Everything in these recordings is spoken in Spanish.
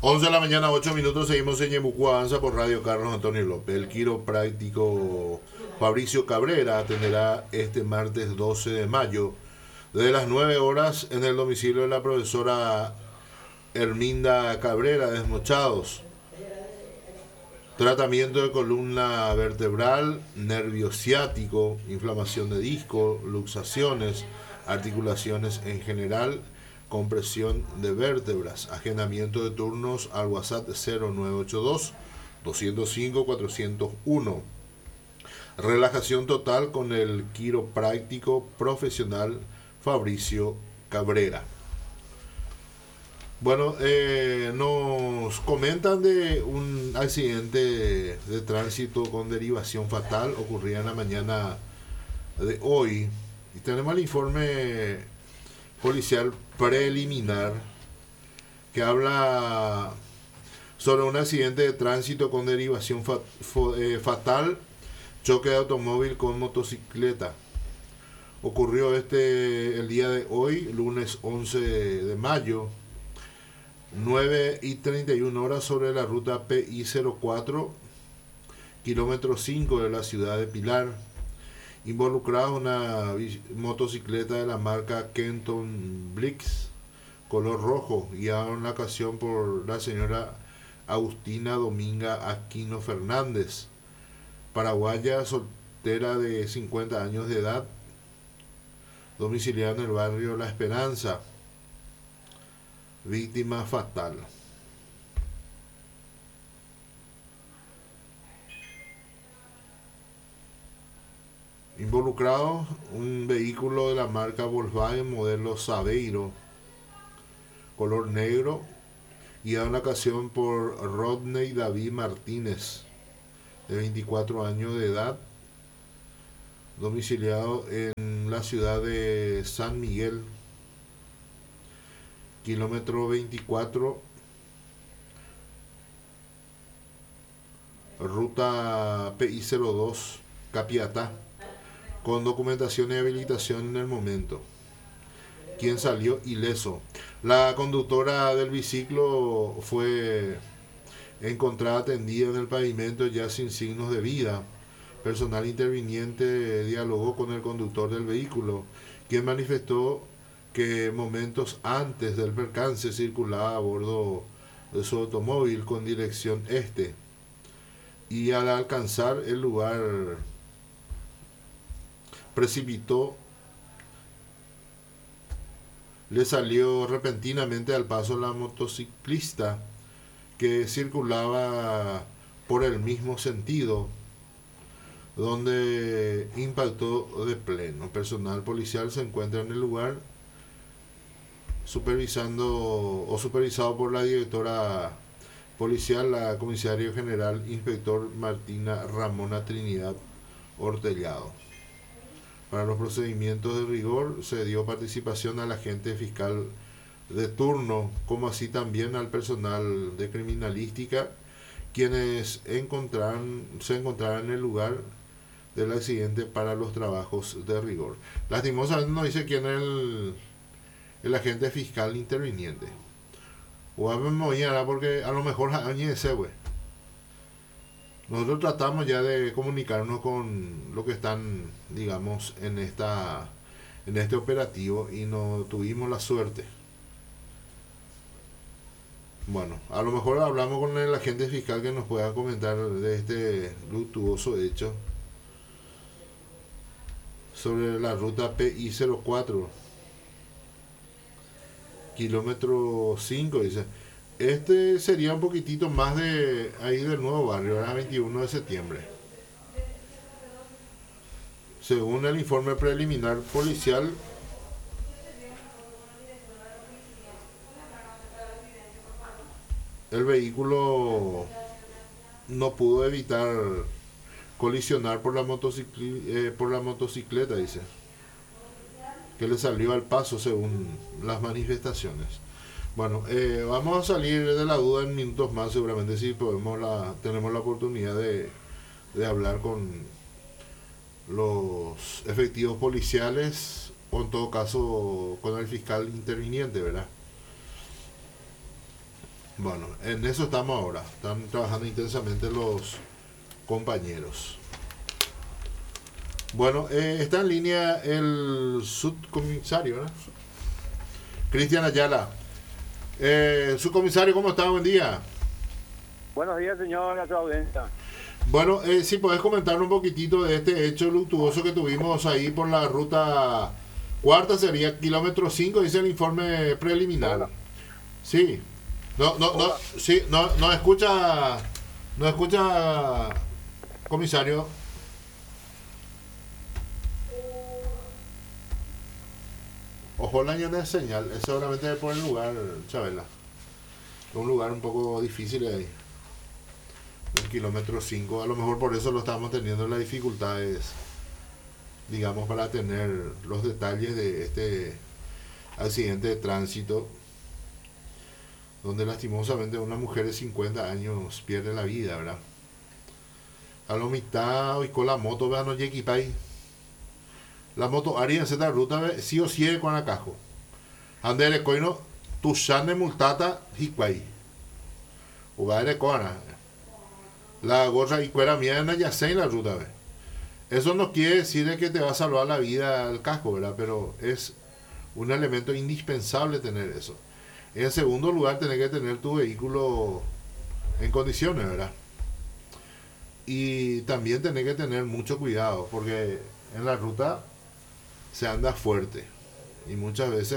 11 de la mañana, 8 minutos, seguimos en Ñemucú Avanza por Radio Carlos Antonio López. El quiropráctico Fabricio Cabrera atenderá este martes 12 de mayo desde las 9 horas en el domicilio de la profesora Herminda Cabrera, Desmochados. Tratamiento de columna vertebral, nervio ciático, inflamación de disco, luxaciones, articulaciones en general, compresión de vértebras, agendamiento de turnos al WhatsApp 0982 205 401. Relajación total con el quiropráctico profesional Fabricio Cabrera. Bueno, nos comentan de un accidente de tránsito con derivación fatal ocurrida en la mañana de hoy. Y tenemos el informe policial preliminar que habla sobre un accidente de tránsito con derivación fatal, choque de automóvil con motocicleta. Ocurrió el día de hoy, lunes 11 de mayo, 9:31 sobre la ruta PI04, kilómetro 5 de la ciudad de Pilar. Involucrada una motocicleta de la marca Kenton Blix, color rojo, guiada en la ocasión por la señora Agustina Dominga Aquino Fernández, paraguaya, soltera de 50 años de edad, domiciliada en el barrio La Esperanza. Víctima fatal. Involucrado un vehículo de la marca Volkswagen modelo Saveiro, color negro, guiado en la ocasión por Rodney David Martínez, de 24 años de edad, domiciliado en la ciudad de San Miguel, kilómetro 24, ruta PI02, Capiatá, con documentación y habilitación en el momento. Quien salió ileso. La conductora del biciclo fue encontrada tendida en el pavimento ya sin signos de vida. Personal interviniente dialogó con el conductor del vehículo, quien manifestó que momentos antes del percance circulaba a bordo de su automóvil con dirección este, y al alcanzar el lugar precipitó, le salió repentinamente al paso la motociclista que circulaba por el mismo sentido, donde impactó de pleno. Personal policial se encuentra en el lugar supervisado por la directora policial, la comisario general inspector Martina Ramona Trinidad Hortellado. Para los procedimientos de rigor se dio participación al agente fiscal de turno, como así también al personal de criminalística, quienes se encontraron en el lugar del accidente para los trabajos de rigor. Lastimosamente no dice quién es el agente fiscal interviniente. O a me porque a lo mejor nosotros tratamos ya de comunicarnos con lo que están, digamos, en este operativo y no tuvimos la suerte. Bueno, a lo mejor hablamos con el agente fiscal que nos pueda comentar de este luctuoso hecho sobre la ruta PI04, kilómetro 5, dice. Este sería un poquitito más de ahí del nuevo barrio, era 21 de septiembre. Según el informe preliminar policial, el vehículo no pudo evitar colisionar por la motocicleta, dice, que le salió al paso según las manifestaciones. Bueno, vamos a salir de la duda en minutos más, seguramente si tenemos la oportunidad de hablar con los efectivos policiales o en todo caso con el fiscal interviniente, ¿verdad? Bueno, en eso estamos ahora. Están trabajando intensamente los compañeros. Bueno, está en línea el subcomisario, ¿no? Cristian Ayala. Subcomisario, ¿cómo está? Buen día. Buenos días, señor, a su audiencia. Bueno, si podés comentar un poquitito de este hecho luctuoso que tuvimos ahí por la ruta cuarta, sería kilómetro 5, dice el informe preliminar. Hola. Sí. No, Hola. sí, no escucha, comisario. Ojo, la ñana de señal, es seguramente por el lugar, Chabela. Un lugar un poco difícil ahí. El kilómetro 5, a lo mejor por eso lo estamos teniendo las dificultades, digamos, para tener los detalles de este accidente de tránsito, donde lastimosamente una mujer de 50 años pierde la vida, ¿verdad? A la mitad y con la moto, vean, no llegue país. La moto haría en esta ruta, sí o sí, con la cajo. Andere coino, tu shane multata, hikwai. O va de coana. La gorra y cuera mía ya sé en la ruta, ¿ve? Eso no quiere decir de que te va a salvar la vida el casco, ¿verdad? Pero es un elemento indispensable tener eso. En segundo lugar, tener que tener tu vehículo en condiciones, ¿verdad? Y también tener que tener mucho cuidado, porque en la ruta se anda fuerte. Y muchas veces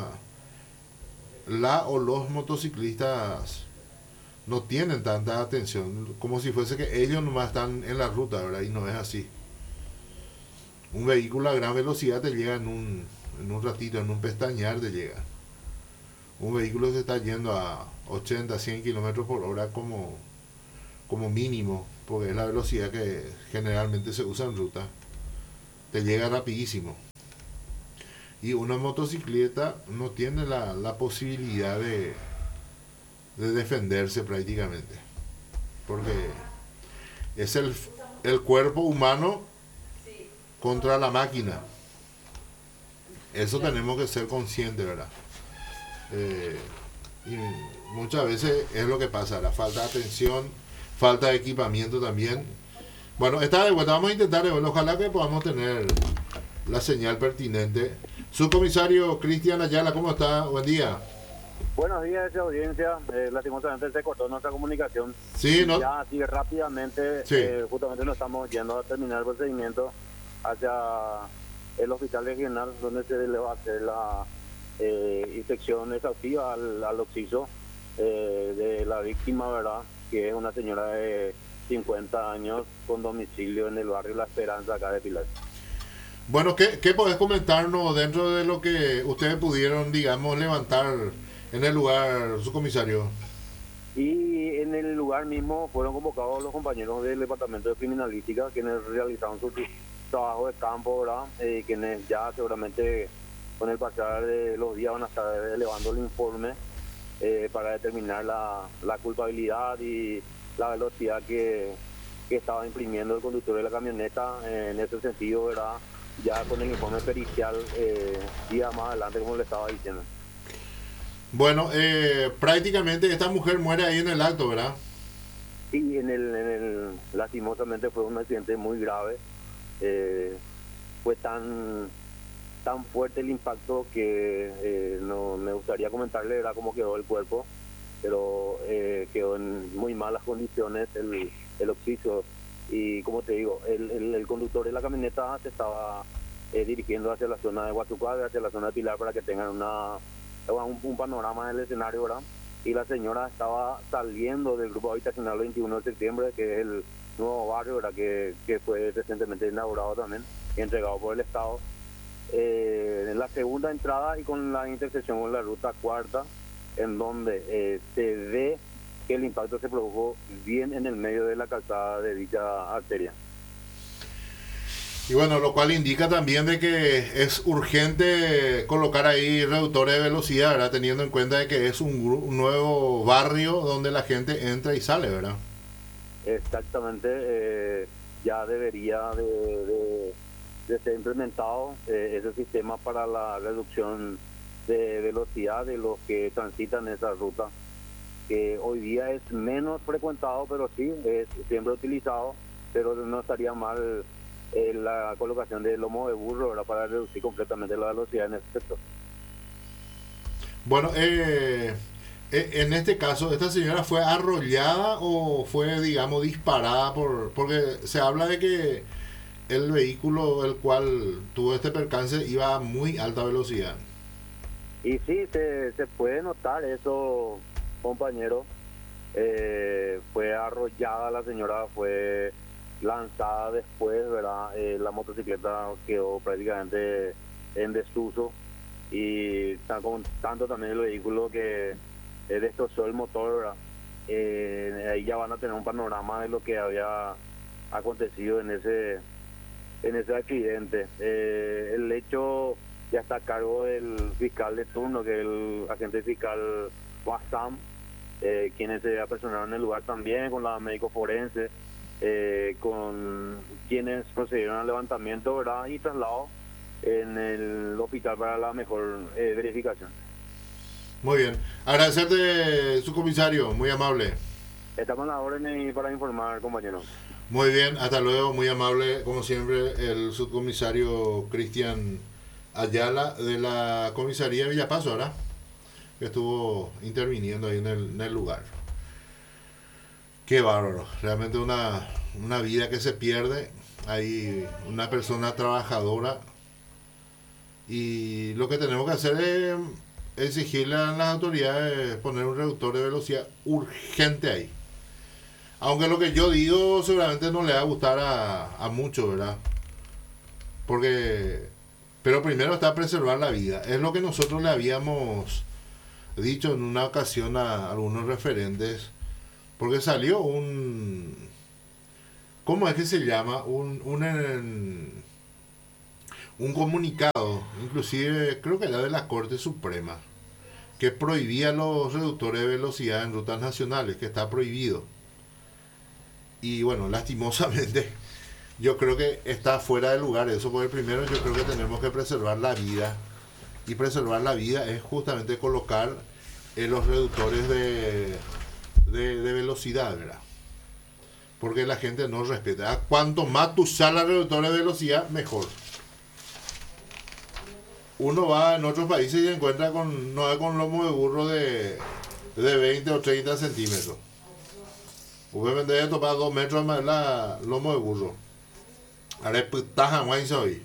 la o los motociclistas no tienen tanta atención, como si fuese que ellos nomás están en la ruta, ¿verdad? Y no es así. Un vehículo a gran velocidad te llega en un ratito, en un pestañear te llega. Un vehículo se está yendo a 80, 100 kilómetros por hora como mínimo, porque es la velocidad que generalmente se usa en ruta. Te llega rapidísimo. Y una motocicleta no tiene la posibilidad de defenderse prácticamente. Porque es el cuerpo humano contra la máquina. Eso tenemos que ser conscientes, ¿verdad? Y muchas veces es lo que pasa, la falta de atención, falta de equipamiento también. Bueno, esta de vuelta vamos a intentar, ojalá que podamos tener la señal pertinente. Subcomisario Cristian Ayala, ¿cómo está? Buen día. Buenos días, a su audiencia. Lastimosamente se cortó nuestra comunicación. Sí, no. Ya así rápidamente, Sí. justamente nos estamos yendo a terminar el procedimiento hacia el hospital regional, donde se le va a hacer la inspección exhaustiva al occiso de la víctima, ¿verdad? Que es una señora de 50 años con domicilio en el barrio La Esperanza, acá de Pilar. Bueno, ¿qué podés comentarnos dentro de lo que ustedes pudieron, digamos, levantar en el lugar, subcomisario? Y en el lugar mismo fueron convocados los compañeros del departamento de criminalística, quienes realizaron su trabajo de campo, ¿verdad? Quienes ya seguramente con el pasar de los días van a estar elevando el informe para determinar la culpabilidad y la velocidad que estaba imprimiendo el conductor de la camioneta. En ese sentido, ¿verdad? Ya con el informe pericial días más adelante, como le estaba diciendo. Bueno, prácticamente esta mujer muere ahí en el acto, ¿verdad? Sí, lastimosamente fue un accidente muy grave. Fue tan fuerte el impacto que no me gustaría comentarle, ¿verdad?, cómo quedó el cuerpo, pero quedó en muy malas condiciones el occiso. Y como te digo, el conductor de la camioneta se estaba dirigiendo hacia la zona de Huachuca, hacia la zona de Pilar, para que tengan un panorama del escenario, ¿verdad? Y la señora estaba saliendo del grupo habitacional 21 de septiembre, que es el nuevo barrio, ¿verdad?, que fue recientemente inaugurado también y entregado por el Estado. En la segunda entrada y con la intersección con la ruta cuarta, en donde se ve que el impacto se produjo bien en el medio de la calzada de dicha arteria. Y bueno, lo cual indica también de que es urgente colocar ahí reductores de velocidad, ¿verdad? Teniendo en cuenta de que es un nuevo barrio donde la gente entra y sale, ¿verdad? Exactamente, ya debería de ser implementado ese sistema para la reducción de velocidad de los que transitan esa ruta. que hoy día es menos frecuentado, pero sí, es siempre utilizado, pero no estaría mal la colocación de lomo de burro, ¿verdad? Para reducir completamente la velocidad en ese sector. Bueno, en este caso, ¿esta señora fue arrollada o fue, digamos, disparada porque se habla de que el vehículo el cual tuvo este percance iba a muy alta velocidad? Y sí, se puede notar eso, compañero. Fue arrollada la señora, fue lanzada después, ¿verdad? La motocicleta quedó prácticamente en desuso y tanto también el vehículo que destrozó el motor, ¿verdad? Ahí ya van a tener un panorama de lo que había acontecido en ese accidente. El hecho ya está a cargo del fiscal de turno, que es el agente fiscal Wassam, quienes se apersonaron en el lugar también con la médico forense, con quienes procedieron al levantamiento, ¿verdad? Y traslado en el hospital para la mejor verificación. Muy bien. Agradecerte, su comisario, muy amable. Estamos a la orden y para informar, compañero. Muy bien, hasta luego, muy amable, como siempre, el subcomisario Cristian Ayala de la comisaría de Villapaso, ¿verdad? Que estuvo interviniendo ahí en el lugar. Qué bárbaro, realmente una vida que se pierde. Hay una persona trabajadora y lo que tenemos que hacer es exigirle a las autoridades poner un reductor de velocidad urgente ahí. Aunque lo que yo digo seguramente no le va a gustar a muchos, ¿verdad? Porque... Pero primero está preservar la vida. Es lo que nosotros le habíamos dicho en una ocasión a algunos referentes. Porque salió un... ¿Cómo es que se llama? Un comunicado, inclusive creo que era de la Corte Suprema, que prohibía los reductores de velocidad en rutas nacionales, que está prohibido. Y bueno, lastimosamente, yo creo que está fuera de lugar eso, porque primero yo creo que tenemos que preservar la vida. Y preservar la vida es justamente colocar los reductores de velocidad, ¿verdad? Porque la gente no respeta. Cuanto más tú salas reductores de velocidad, mejor. Uno va en otros países y encuentra con lomo de burro de 20 o 30 centímetros. Usted vende esto para 2 metros más la lomo de burro. Ahora es hoy.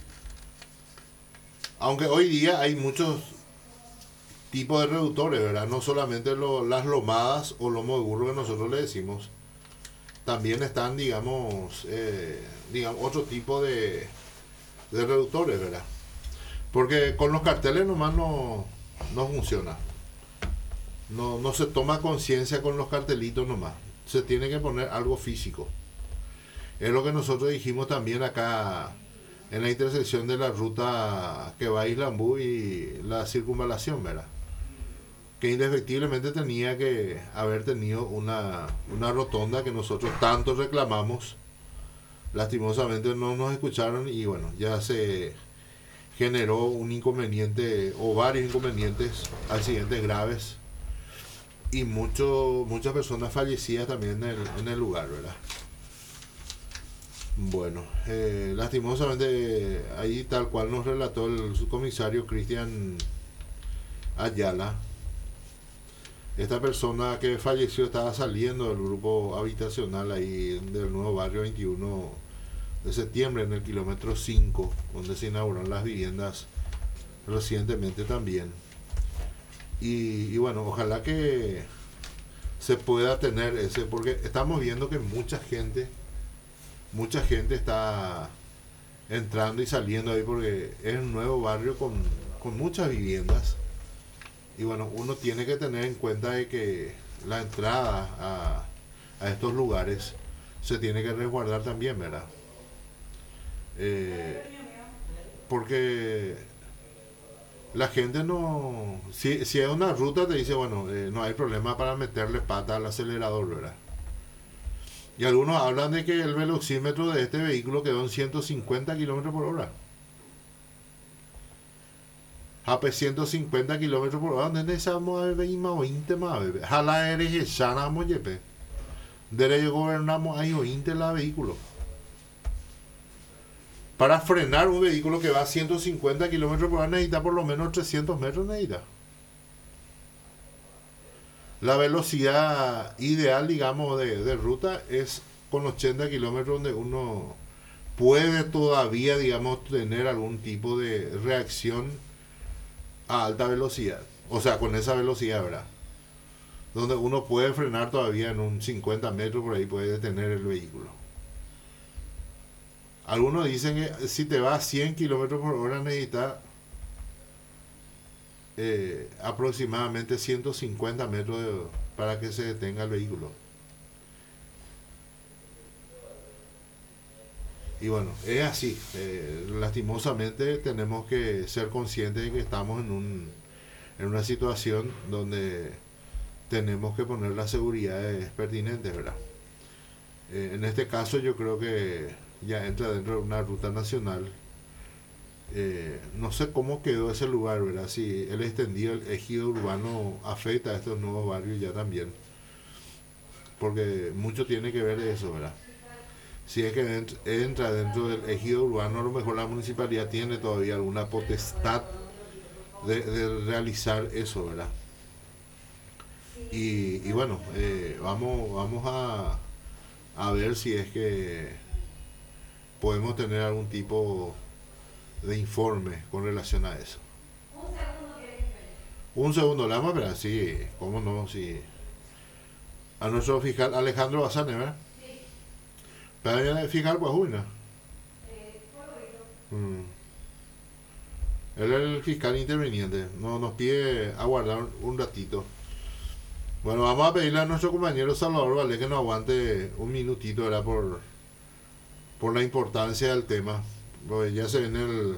Aunque hoy día hay muchos tipos de reductores, ¿verdad? No solamente las lomadas o lomo de burro que nosotros le decimos. También están, digamos, otro tipo de reductores, ¿verdad? Porque con los carteles nomás no funciona. No se toma conciencia con los cartelitos nomás. Se tiene que poner algo físico. Es lo que nosotros dijimos también acá en la intersección de la ruta que va a Islambú y la circunvalación, ¿verdad? Que indefectiblemente tenía que haber tenido una rotonda que nosotros tanto reclamamos. Lastimosamente no nos escucharon y bueno, ya se generó un inconveniente o varios inconvenientes, accidentes graves y muchas personas fallecidas también en el lugar, ¿verdad? Bueno, lastimosamente ahí tal cual nos relató el subcomisario Cristian Ayala. Esta persona que falleció estaba saliendo del grupo habitacional ahí del nuevo barrio 21 de septiembre en el kilómetro 5, donde se inauguraron las viviendas recientemente también. Y bueno, ojalá que se pueda tener ese, porque estamos viendo que mucha gente está entrando y saliendo ahí porque es un nuevo barrio con muchas viviendas. Y bueno, uno tiene que tener en cuenta de que la entrada a estos lugares se tiene que resguardar también, ¿verdad? Porque la gente no... Si es una ruta te dice, bueno, no hay problema para meterle pata al acelerador, ¿verdad? Y algunos hablan de que el velocímetro de este vehículo quedó en 150 kilómetros por hora. Hape 150 kilómetros por hora, ¿dónde estamos a ver más o 20 más? Jala eres echana moyepe. Dere gobernamos ahí o 20 la vehículo. Para frenar un vehículo que va a 150 kilómetros por hora necesita por lo menos 300 metros necesita. La velocidad ideal, digamos, de ruta es con 80 kilómetros donde uno puede todavía, digamos, tener algún tipo de reacción a alta velocidad. O sea, con esa velocidad, ¿verdad? Donde uno puede frenar todavía en un 50 metros, por ahí puede detener el vehículo. Algunos dicen que si te vas a 100 kilómetros por hora necesitas aproximadamente 150 metros para que se detenga el vehículo. Y bueno, es así. Lastimosamente tenemos que ser conscientes de que estamos en una situación donde tenemos que poner las seguridades pertinentes, ¿verdad? En este caso yo creo que ya entra dentro de una ruta nacional. No sé cómo quedó ese lugar, ¿verdad? Si el extendido, el ejido urbano afecta a estos nuevos barrios ya también. Porque mucho tiene que ver eso, ¿verdad? Si es que entra dentro del ejido urbano, a lo mejor la municipalidad tiene todavía alguna potestad de realizar eso, ¿verdad? Y bueno, vamos a ver si es que podemos tener algún tipo de informe con relación a eso. Un segundo, le vamos a esperar, sí, cómo no, sí. A nuestro fiscal Alejandro Bazane, ¿verdad? Pero el fiscal Guajuina. Él es el fiscal interveniente. Nos pide aguardar un ratito. Bueno, vamos a pedirle a nuestro compañero Salvador Valdés que nos aguante un minutito, ¿verdad? Por la importancia del tema. Porque ya se viene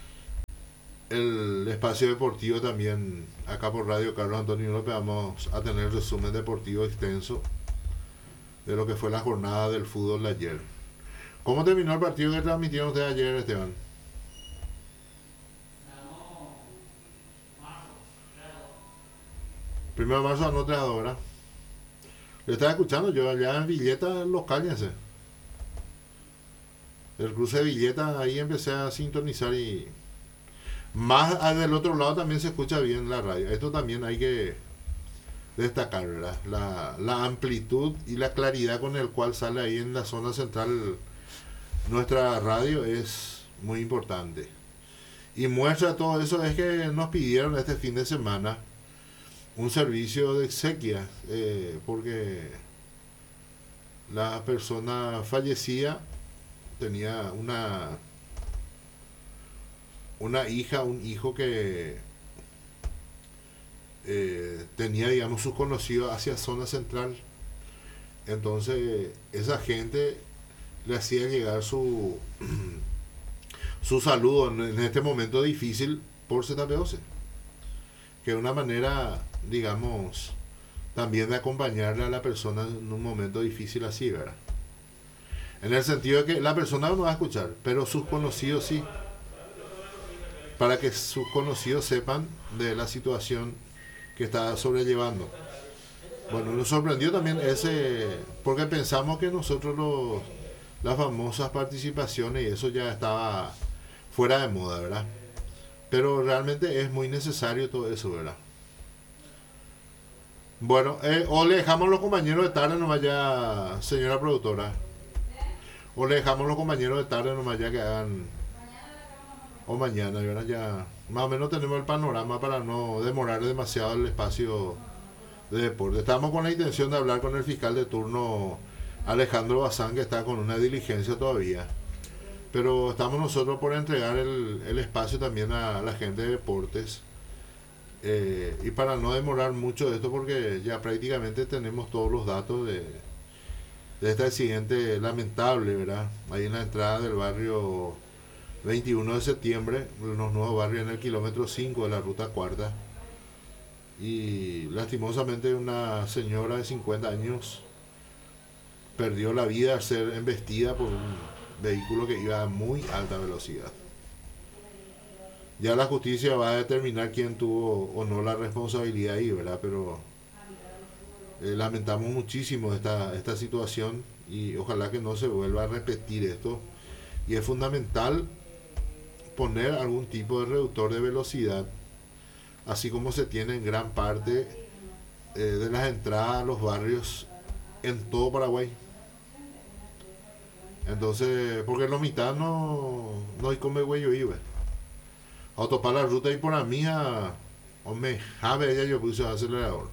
el espacio deportivo también acá por Radio Carlos Antonio López. Vamos a tener resumen deportivo extenso de lo que fue la jornada del fútbol de ayer. ¿Cómo terminó el partido que transmitieron ustedes ayer, Esteban? Primero de marzo ganó 3-2, ¿verdad? Yo estaba escuchando, yo allá en Villeta, los cállense. El cruce de Villeta, ahí empecé a sintonizar y más del otro lado también se escucha bien la radio. Esto también hay que destacar, ¿verdad? La amplitud y la claridad con el cual sale ahí en la zona central nuestra radio es muy importante. Y muestra de todo eso es que nos pidieron este fin de semana un servicio de exequia, porque la persona fallecida tenía una hija, un hijo que tenía, digamos, sus conocidos hacia zona central. Entonces esa gente le hacía llegar su saludo en este momento difícil por ZP12, que es una manera, digamos, también de acompañarle a la persona en un momento difícil así, ¿verdad? En el sentido de que la persona no va a escuchar, pero sus conocidos sí, para que sus conocidos sepan de la situación que está sobrellevando. Bueno, nos sorprendió también porque pensamos que nosotros las famosas participaciones y eso ya estaba fuera de moda, ¿verdad? Pero realmente es muy necesario todo eso, ¿verdad? Bueno, o le dejamos los compañeros de tarde nomás ya, señora productora. O le dejamos los compañeros de tarde nomás ya que hagan. O mañana, ¿verdad? Ya más o menos tenemos el panorama para no demorar demasiado el espacio de deporte. Estamos con la intención de hablar con el fiscal de turno Alejandro Bazán, que está con una diligencia todavía. Pero estamos nosotros por entregar el espacio también a la gente de deportes. Y para no demorar mucho de esto, porque ya prácticamente tenemos todos los datos de este accidente lamentable, ¿verdad? Ahí en la entrada del barrio 21 de septiembre, los nuevos barrios en el kilómetro 5 de la ruta cuarta. Y lastimosamente una señora de 50 años perdió la vida al ser embestida por un vehículo que iba a muy alta velocidad. Ya la justicia va a determinar quién tuvo o no la responsabilidad ahí, ¿verdad? Pero lamentamos muchísimo esta situación y ojalá que no se vuelva a repetir esto. Y es fundamental poner algún tipo de reductor de velocidad, así como se tiene en gran parte de las entradas a los barrios en todo Paraguay. Entonces, porque los mitad no hay come huello iba. A topar la ruta y por la mía, hombre, jave ella yo puse el acelerador.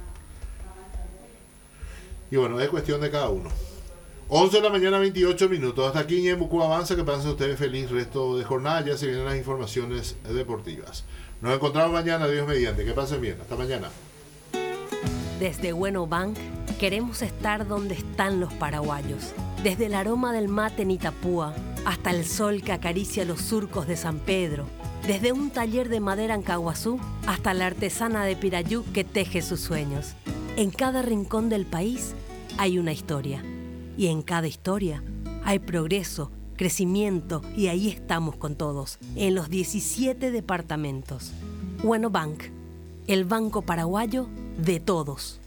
Y bueno, es cuestión de cada uno. 11 de la mañana, 28 minutos. Hasta aquí en Bucú Avanza. Que pasen ustedes feliz resto de jornada. Ya se vienen las informaciones deportivas. Nos encontramos mañana, Dios mediante. Que pasen bien. Hasta mañana. Desde Bueno Bank queremos estar donde están los paraguayos. Desde el aroma del mate en Itapúa hasta el sol que acaricia los surcos de San Pedro. Desde un taller de madera en Caguazú hasta la artesana de Pirayú que teje sus sueños. En cada rincón del país hay una historia. Y en cada historia hay progreso, crecimiento y ahí estamos con todos, en los 17 departamentos. Bueno Bank, el banco paraguayo de todos.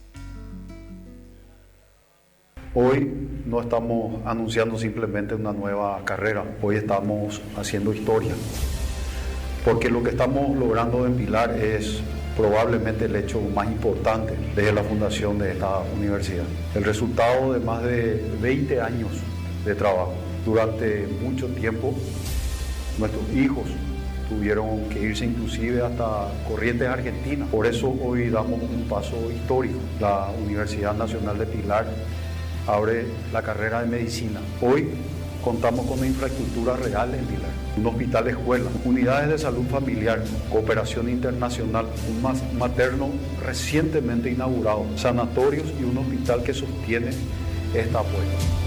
Hoy no estamos anunciando simplemente una nueva carrera, hoy estamos haciendo historia, porque lo que estamos logrando en Pilar es probablemente el hecho más importante desde la fundación de esta universidad. El resultado de más de 20 años de trabajo. Durante mucho tiempo, nuestros hijos tuvieron que irse inclusive hasta Corrientes, Argentina. Por eso hoy damos un paso histórico. La Universidad Nacional de Pilar abre la carrera de medicina. Hoy contamos con una infraestructura real en Pilar. Un hospital escuela, unidades de salud familiar, cooperación internacional, un materno recientemente inaugurado, sanatorios y un hospital que sostiene esta apuesta.